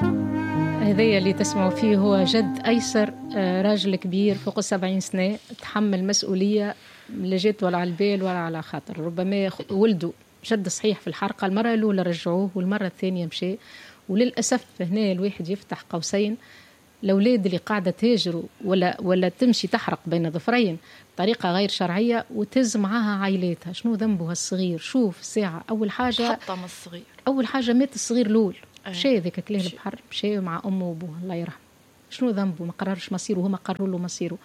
هذايا اللي تسمعوا فيه هو جد أيسر، راجل كبير فوق 70 سنة، تحمل مسؤولية لا جات ولا على البال ولا على خاطر. ربما ولده جد صحيح في الحرقة، المرة الأولى رجعوه والمرة الثانية مشي. وللأسف هنا الواحد يفتح قوسين، الأولاد اللي قاعدة تهاجروا ولا تمشي تحرق بين ظفرين بطريقة غير شرعية وتز معاها عائلاتها، شنو ذنبه الصغير؟ شوف الساعة أول حاجة حطم الصغير، أول حاجة مات الصغير الأول، مشى ذاك كلاه البحر، مشى مع أمه وأبوه الله يرحمه، شنو ذنبه؟ ما قررش مصيره، هما قرروا له مصيره.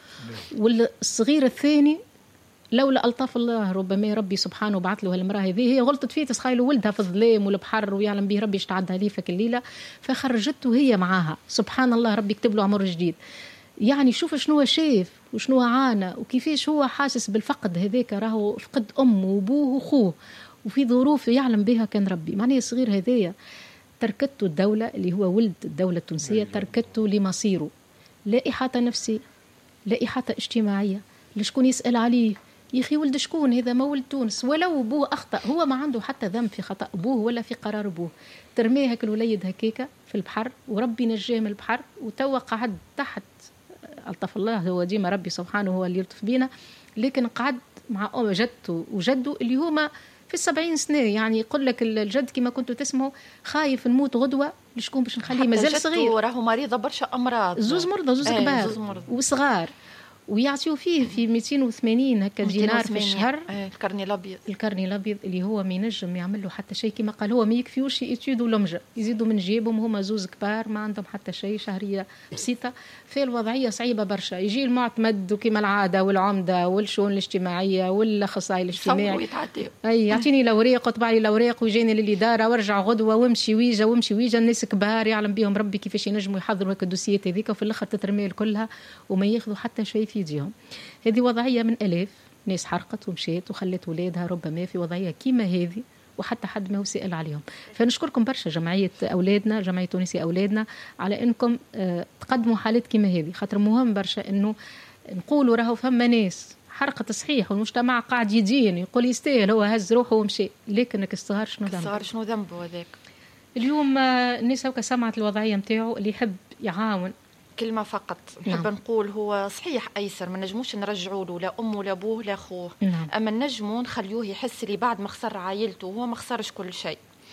والصغير الثاني لولا ألطاف الله ربما ربي سبحانه بعث له هالمرأة هذه، هي غلطت فيه تسخايله ولدها في الظلام والبحر ويعلم به ربي اشتعدها ليه فك الليلة، فخرجته هي معاها، سبحان الله ربي يكتب له عمر جديد. يعني شوف شنو شاف وشنو عانى وكيفاش هو حاسس بالفقد هذاك، راهو فقد أمه وأبوه وأخوه وفي ظروف يعلم بها كان ربي. معناه الصغير هذايا تركته الدولة اللي هو ولد الدولة التونسية، تركته لمصيره، لا إحاطة نفسية لا إحاطة اجتماعية، لشكون يسأل عليه؟ يا أخي ولد شكون هذا؟ ما ولد تونس، ولو أبوه أخطأ هو ما عنده حتى ذنب في خطأ أبوه ولا في قرار أبوه. ترميه هك الوليد هكيكة في البحر وربي نجاه من البحر، وتوا قعد تحت ألطف الله، هو ديما ربي سبحانه هو اللي يلطف بينا، لكن قعد مع جدته وجده اللي هما في 70 سنة. يعني يقول لك الجد كما كنتوا تسمعوا خايف نموت غدوة، لشكون باش نخليه مازال صغير، راهو مريضة برشا أمراض، زوز مرضى زوز كبار وصغار، ويعطيو فيه في 280 هكا دينار في الشهر. الكرني الابيض، الكرني الابيض اللي هو ما ينجم يعمل له حتى شيء، كما قال هو ما يكفيوش يتيدوا لمجه، يزيدوا من جيبهم، هما زوز كبار ما عندهم حتى شيء، شهريه بسيطه. في الوضعيه صعيبه برشا. يجي المعتمد وكما العاده والعمده والشؤون الاجتماعيه والاخصائي الاجتماعي اي يعطيني الاوراق وطبع لي الاوراق ويجيني للاداره وارجع غدوه وامشي ويجا وامشي ويجا. الناس كبار يعلم بهم ربي كيفاش ينجموا يحضروا هيك الدوسيات هذيك، وفي الاخر تترمي كلها وما ياخذوا حتى شيء في يديهم. هذه وضعية من ألاف ناس حرقت ومشيت وخلت ولادها ربما في وضعية كيما هذه وحتى حد ما هو سأل عليهم. فنشكركم برشا جمعية أولادنا، جمعية تونسي أولادنا، على أنكم تقدموا حالات كيما هذه، خاطر مهم برشا أنه نقولوا راهو فما ناس حرقت صحيح والمجتمع قاعد يدين يقول يستاهل، هو هز روحه ومشي، لكنك الصغار شنو ذنبه؟ الصغار شنو ذنبه هذاك؟ اليوم الناس هكا سمعت الوضعية متاعه، اللي يحب يعاون كلمة فقط نحب نقول، هو صحيح أيسر، ما نجموش نرجعوا له لا أمه لا أبوه لا أخوه، أما نجموا نخليوه يحس لي بعد ما خسر عائلته وهو ما خسرش كل شيء.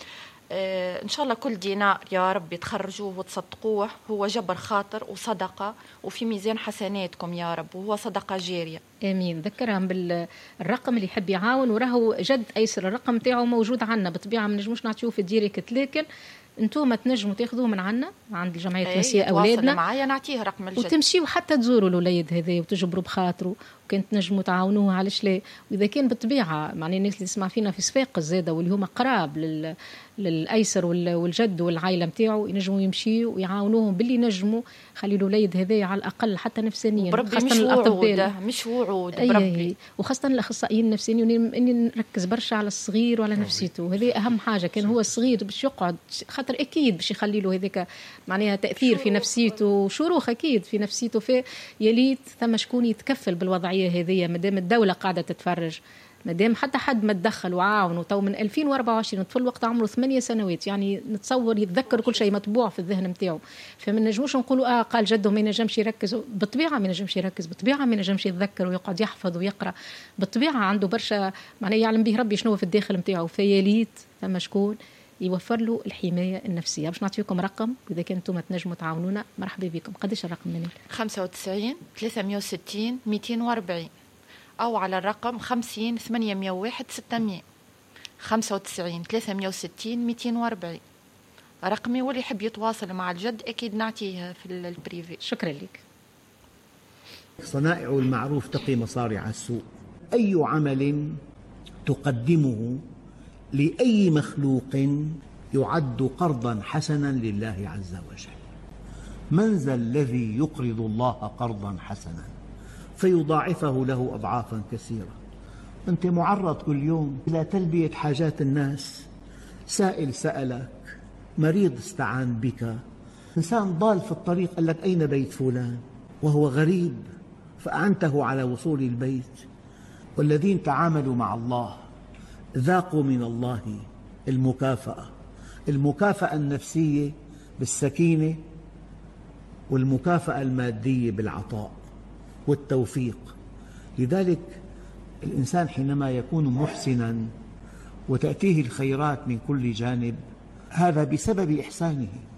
إن شاء الله كل دينار يا رب تخرجوه وتصدقوه، هو جبر خاطر وصدقة وفي ميزان حسناتكم يا رب، وهو صدقة جارية. آمين. ذكرهم بالرقم اللي يحب يعاون، وراهو جد أيسر الرقم تاعه موجود عنا بطبيعة، ما نجموش نعطيوه في الديريكت، لكن انتم تنجموا تاخذوه من عنا عند الجمعيه التونسيه اولادنا، معايا نعطيه رقم الجد، وتمشيوا حتى تزوروا الوليد هذا وتجبروا بخاطره، وكانت تنجموا تعاونوه علاش لا. واذا كان بالطبيعه معني الناس اللي تسمع فينا في صفاقس زاده واللي هما قراب للايسر والجد والعائله نتاعو، ينجموا يمشيوا ويعاونوهم باللي ينجموا، خلي الوليد هذا على الاقل حتى نفسانيا، خاصه الاطباء مش وعود بربي، وخاصه الاخصائيين النفسيين. اني نركز برشا على الصغير وعلى نفسيته، هذه اهم حاجه. كان هو الصغير باش يقعد خاطر اكيد باش يخلي له هذاك معناها تاثير في نفسيته وشروخ اكيد في نفسيته، في يليت ثم شكون يتكفل بالوضعيه هذه، مادام الدوله قاعده تتفرج، مادام حتى حد ما تدخل وعاون. وتو من 2024 طفل وقت عمره 8 سنوات، يعني نتصور يتذكر كل شيء مطبوع في الذهن نتاعو، فما نجموش نقولوا قال جده ما ينجمش يركز، بالطبيعه ما ينجمش يركز، بالطبيعه ما ينجمش يتذكر ويقعد يحفظ ويقرا، بالطبيعه عنده برشا معناه يعلم به ربي شنو في الداخل نتاعو، فياليت ثم شكون يوفر له الحمايه النفسيه. باش نعطيكم رقم واذا كنتم تنجموا تعاونونا مرحبا بكم. قداش الرقم منين؟ 95 360 240 أو على الرقم 50 801 600. 95 360 240 رقمي، واللي يحب يتواصل مع الجد أكيد نعطيه في البريفي. شكرا لك. صنائع المعروف تقي مصارع السوء. أي عمل تقدمه لأي مخلوق يعد قرضا حسنا لله عز وجل. من ذا الذي يقرض الله قرضا حسنا فيضاعفه له أضعافا كثيرة؟ أنت معرض كل يوم إلى تلبية حاجات الناس، سائل سألك، مريض استعان بك، إنسان ضال في الطريق قال لك أين بيت فلان وهو غريب فأعنته على وصول البيت. والذين تعاملوا مع الله ذاقوا من الله المكافأة النفسية بالسكينة والمكافأة المادية بالعطاء والتوفيق. لذلك الإنسان حينما يكون محسناً وتأتيه الخيرات من كل جانب، هذا بسبب إحسانه.